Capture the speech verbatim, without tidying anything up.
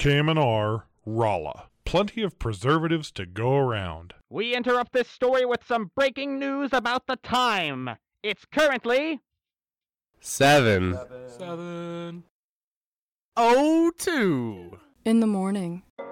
K M N R, Rolla. Plenty of preservatives to go around. We interrupt this story with some breaking news about the time. It's currently... Seven. Seven. Oh, two. In the morning.